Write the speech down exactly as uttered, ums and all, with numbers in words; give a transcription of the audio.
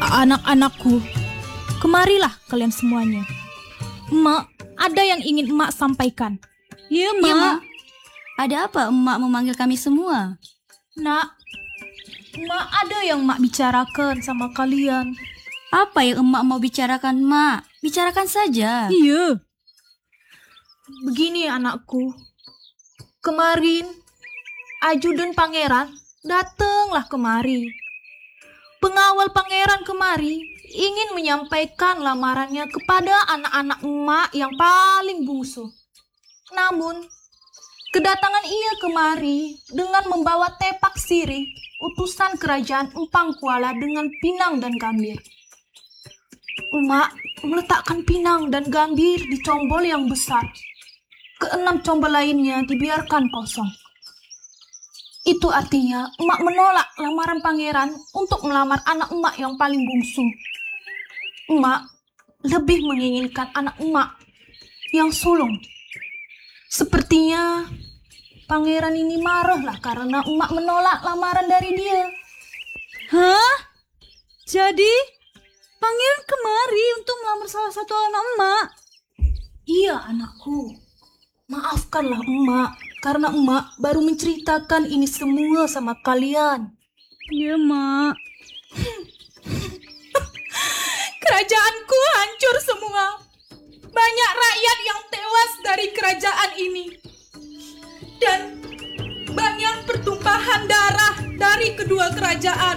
Anak-anakku, kemarilah kalian semuanya. Emak, ada yang ingin emak sampaikan. Ya, Ya, Mak. Mak. Ada apa emak memanggil kami semua? Nak, emak ada yang emak bicarakan sama kalian. Apa yang emak mau bicarakan, Mak? Bicarakan saja. Iya. Begini anakku, kemarin Aju dan Pangeran datanglah kemari. Pengawal Pangeran kemari ingin menyampaikan lamarannya kepada anak-anak emak yang paling bungsu. Namun, kedatangan ia kemari dengan membawa tepak sirih, utusan kerajaan Empang Kuala dengan pinang dan gambir. Emak meletakkan pinang dan gambir di combol yang besar. Keenam combol lainnya dibiarkan kosong. Itu artinya emak menolak lamaran pangeran untuk melamar anak emak yang paling bungsu. Emak lebih menginginkan anak emak yang sulung. Sepertinya pangeran ini marah lah karena emak menolak lamaran dari dia. Hah? Jadi, pangeran kemari untuk melamar salah satu anak emak? Iya anakku, maafkanlah emak karena emak baru menceritakan ini semua sama kalian. Iya, Mak. Kerajaanku hancur semua. Banyak rakyat yang tewas dari kerajaan ini. Dan banyak pertumpahan darah dari kedua kerajaan.